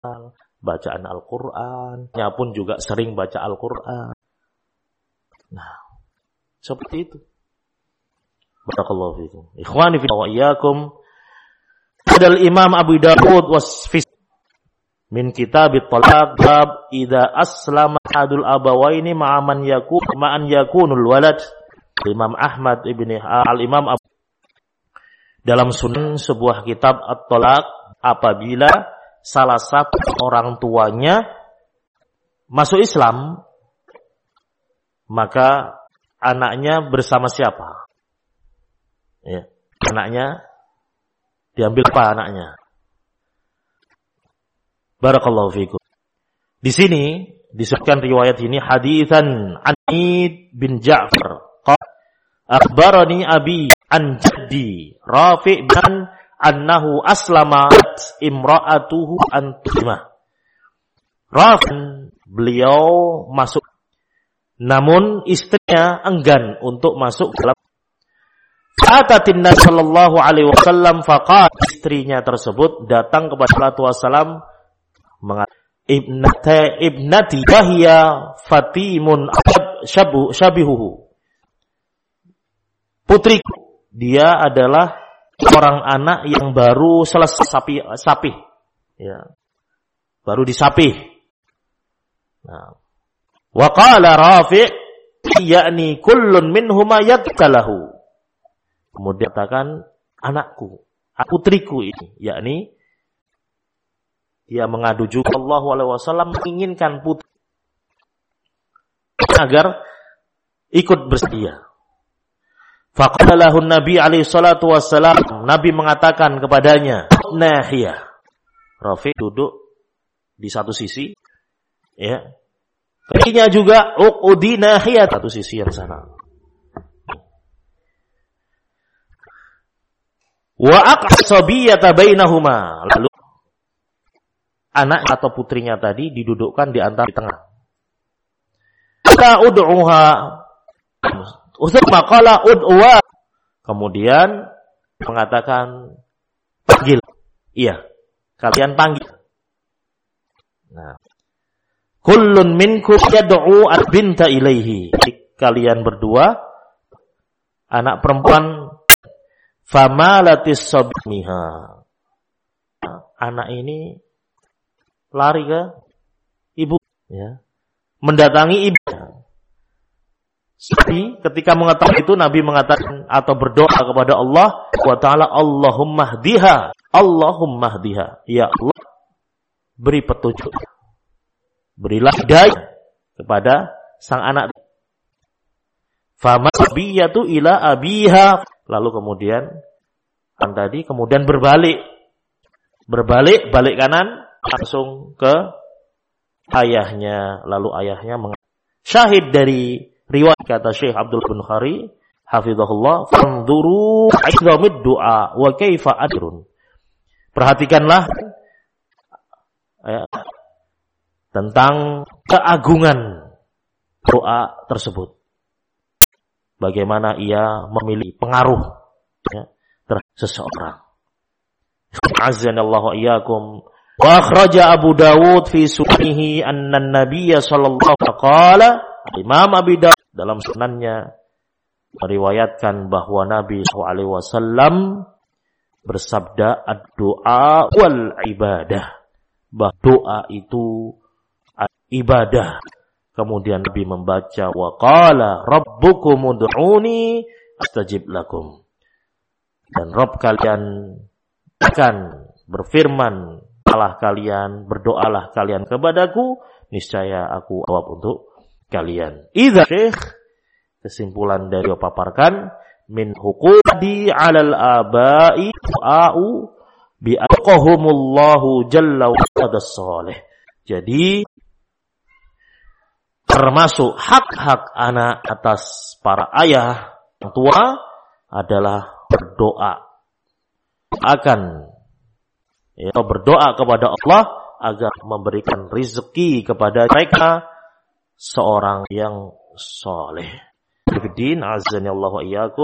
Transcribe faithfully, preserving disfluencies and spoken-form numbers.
bacaan Al-Qur'an-nya pun juga sering baca Al-Qur'an. Nah, seperti itu. Barakallahu fikum. Ikhwani fi wa iyyakum. Hadal Imam Abu Dawud was fi min kitab at-talaq bab idza aslama adul abawaini ma'a man yakun ma'an yakunul walad. Imam Ahmad ibni al-Imam Abu dalam sunan sebuah kitab at-talaq, apabila salah satu orang tuanya masuk Islam, maka anaknya bersama siapa? Ya, anaknya diambil apa anaknya? Barakallahu fikum. Di sini disebutkan riwayat ini haditsan Anid bin Ja'far. Akhbarani abi an jaddi Rafi' bin annahu aslamat imra'atuhu antumah. Rafi' beliau masuk, namun istrinya enggan untuk masuk dalam. Fatatin Nabi sallallahu alaihi wasallam faqala, istrinya tersebut datang kepada Rasulullah wasallam mengatakan, ibnati ibnati wahiya fatimun syabu syabihuhu. Putriku, dia adalah orang anak yang baru selesai sapi sapi, ya, baru disapih. Nah, wa qala Rafi' yakni kullun minhuma yadkalahu. Kemudian katakan anakku, putriku ini, yakni dia mengadu juga Sallallahu alaihi wasallam menginginkan putri agar ikut bersedia. Faqala lahu Nabi alaihi salatu wassalam, Nabi mengatakan kepadanya, nahiyah. Rafi duduk di satu sisi, ya. Kakinya juga uqudi nahiyah, satu sisi yang sana. Wa aqsabiyata bainahuma. Lalu anak atau putrinya tadi didudukkan di antara di tengah. Kita ud'uha. Ustaz maqala ud'uha. Kemudian mengatakan panggil. Iya, kalian panggil. Nah, kullun minkum yad'u al-binta ilaihi. Kalian berdua anak perempuan famalatis sabmiha. Anak ini lari ke ibu, ya, mendatangi ibu. Jadi ketika mengetahui itu Nabi mengatakan atau berdoa kepada Allah wa ta'ala, Allahumma hdiha, Allahumma hdiha, ya Allah beri petunjuk, berilah hidayah kepada sang anak. Famabiyatu ila abiha. Lalu kemudian kan tadi kemudian berbalik, berbalik balik kanan langsung ke ayahnya. Lalu ayahnya meng- syahid dari riwayat kata Syekh Abdul bin Khari hafizahullah, fanzuru aizamid du'a wa kaifa adrun. Perhatikanlah ya, tentang keagungan doa tersebut. Bagaimana ia memiliki pengaruh, ya, terhadap seseorang. Azanallahu iyyakum. Wa akhraja Abu Dawud fi sunanihi anna an-nabiy sallallahu alaihi wasallam, Imam Abi Dawud dalam sunannya meriwayatkan bahwa Nabi sallallahu alaihi wasallam bersabda, ad-du'a wal ibadah. Bahwa doa itu ibadah. Kemudian Nabi membaca wa qala rabbukum ud'uni astajib lakum. Dan Rabb kalian akan berfirman, Allah kalian, berdoalah kalian kepadaku, niscaya aku jawab untuk kalian. Idza Syekh, kesimpulan dari paparkan, min huquqi 'alal aba'i wa'u bi aqahumullahu jalla wa ala salih. Jadi termasuk hak-hak anak atas para ayah yang tua adalah berdoa akan ya, berdoa kepada Allah agar memberikan rezeki kepada mereka seorang yang soleh. Azanillahu wa iyyakum.